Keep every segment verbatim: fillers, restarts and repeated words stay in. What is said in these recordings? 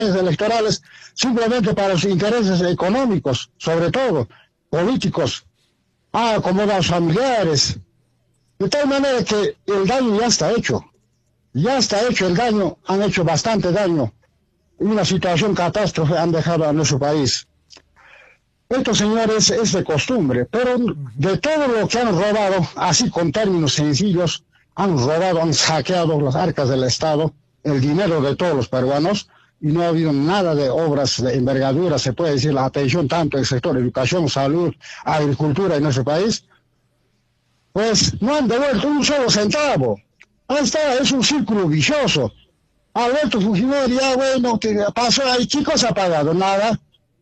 electorales simplemente para los intereses económicos, sobre todo políticos, ah, acomodados familiares, de tal manera que el daño ya está hecho, ya está hecho el daño, han hecho bastante daño, una situación catástrofe han dejado a nuestro país. Esto, señores, es de costumbre, pero de todo lo que han robado, así con términos sencillos, han robado, han saqueado las arcas del Estado, el dinero de todos los peruanos, y no ha habido nada de obras de envergadura, se puede decir, la atención tanto en el sector de educación, salud, agricultura en nuestro país, pues no han devuelto un solo centavo. Ahí está, es un círculo vicioso. Alberto Fujimori, ya bueno, que pasó ahí, ¿qué cosa ha pagado? Nada.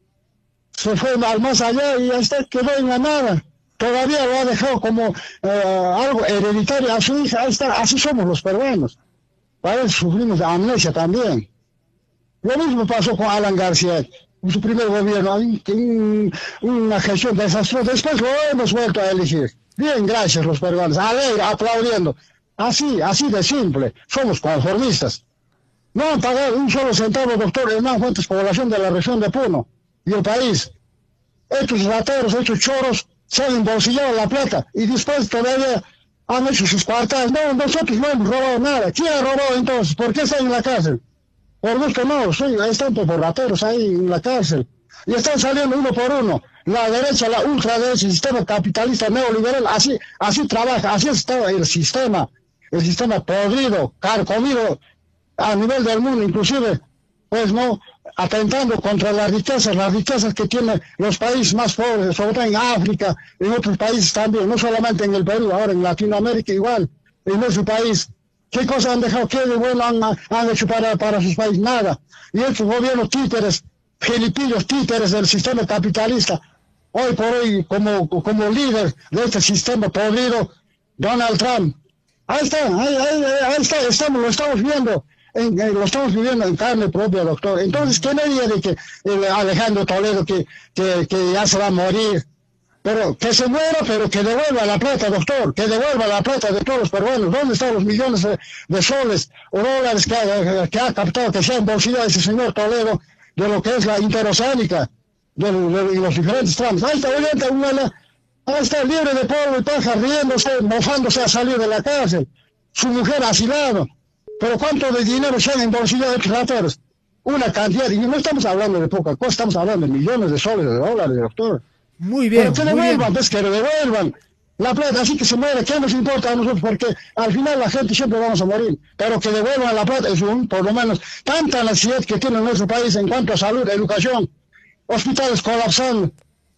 Se fue al más allá y hasta quedó en la nada. Todavía lo ha dejado como eh, algo hereditario a su hija. Ahí está, así somos los peruanos. Para eso sufrimos de amnesia también. Lo mismo pasó con Alan García, en su primer gobierno, un, una gestión desastrosa. Después lo hemos vuelto a elegir. Bien, gracias los peruanos, alegre, aplaudiendo. Así, así de simple. Somos conformistas. No han pagado un solo centavo, doctor Hernán Fuentes, población de la región de Puno y el país. Estos rateros, estos choros, se han embolsillado la plata y después todavía han hecho sus cuartas. No, nosotros no hemos robado nada. ¿Quién ha robado entonces? ¿Por qué están en la cárcel? Por gusto no, sí, están por rateros ahí en la cárcel. Y están saliendo uno por uno. La derecha, la ultraderecha, el sistema capitalista neoliberal, así, así trabaja, así está el sistema. El sistema podrido, carcomido a nivel del mundo, inclusive, pues no, atentando contra las riquezas, las riquezas que tienen los países más pobres, sobre todo en África, en otros países también, no solamente en el Perú, ahora en Latinoamérica igual, en nuestro país. ¿Qué cosas han dejado? ¿Qué de bueno han, han hecho para, para sus países? Nada. Y estos gobiernos títeres, filipillos títeres del sistema capitalista, hoy por hoy como, como líder de este sistema podrido, Donald Trump. Ahí está, ahí, ahí, ahí está, estamos, lo estamos viendo. En, en, lo estamos viviendo en carne propia, doctor. Entonces, ¿qué me diría de que eh, Alejandro Toledo que, que, que ya se va a morir? Pero que se muera, pero que devuelva la plata, doctor, que devuelva la plata de todos los peruanos. ¿Dónde están los millones de, de soles o dólares que ha, que ha captado, que se ha embolsillado ese señor Toledo de lo que es la interoceánica de, de, de los diferentes tramos? Ahí está, oyente, una, ahí está libre de polvo y paja, riéndose, mofándose a salir de la cárcel. Su mujer asilado. Pero ¿cuánto de dinero se han embolsillado estos rateros? Una cantidad, y no estamos hablando de poca cosa, estamos hablando de millones de soles, de dólares, doctor. Muy bien. Pero que devuelvan, pues que devuelvan la plata, así que se muere, ¿qué nos importa a nosotros? Porque al final la gente siempre vamos a morir, pero que devuelvan la plata, es un, por lo menos, tanta necesidad que tiene nuestro país en cuanto a salud, educación, hospitales colapsando,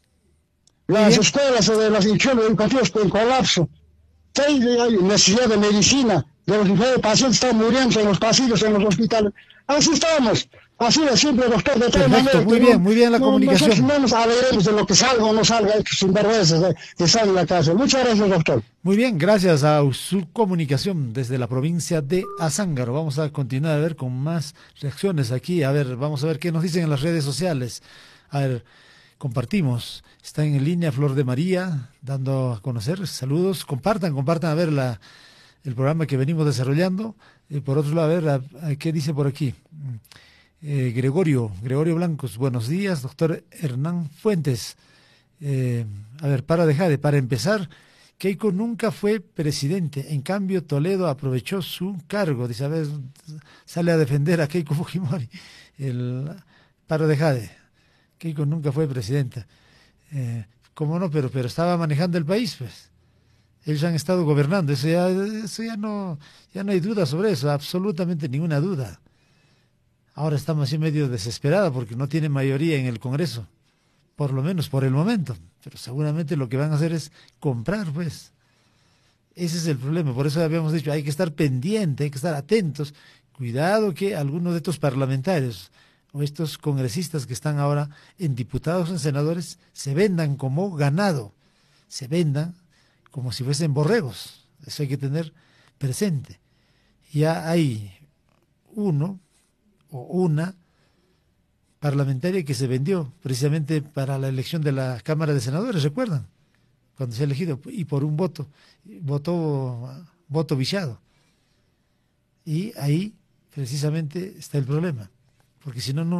las escuelas de las instituciones educativas en colapso, que hay, hay necesidad de medicina, de los diferentes pacientes están muriendo en los pasillos, en los hospitales. Así estamos, así de simple, doctor, de tal manera. Muy bien, no, muy bien la no, comunicación. Nosotros no nos alegremos de lo que salga o no salga, sinvergüenzas de que salga en la casa. Muchas gracias, doctor. Muy bien, gracias a su comunicación desde la provincia de Azángaro. Vamos a continuar a ver con más reacciones aquí. A ver, vamos a ver qué nos dicen en las redes sociales. A ver, compartimos. Está en línea Flor de María, dando a conocer. Saludos, compartan, compartan a ver la... el programa que venimos desarrollando. Eh, por otro lado, a ver, a, a, ¿qué dice por aquí? Eh, Gregorio, Gregorio Blancos, buenos días, doctor Hernán Fuentes. Eh, a ver, para dejar de, para empezar, Keiko nunca fue presidente, en cambio Toledo aprovechó su cargo. Dice, a ver, sale a defender a Keiko Fujimori. El, para dejar de, Keiko nunca fue presidenta. Eh, ¿Cómo no? Pero, pero estaba manejando el país, pues. Ellos han estado gobernando, eso ya, eso ya no, ya no hay duda sobre eso, absolutamente ninguna duda. Ahora estamos así medio desesperados porque no tienen mayoría en el Congreso, por lo menos por el momento, pero seguramente lo que van a hacer es comprar, pues. Ese es el problema, por eso habíamos dicho, hay que estar pendiente, hay que estar atentos, cuidado que algunos de estos parlamentarios o estos congresistas que están ahora en diputados o en senadores se vendan como ganado, se vendan como si fuesen borregos. Eso hay que tener presente. Ya hay uno o una parlamentaria que se vendió precisamente para la elección de la Cámara de Senadores, ¿recuerdan? Cuando se ha elegido, y por un voto, voto, voto viciado. Y ahí precisamente está el problema. porque si no, no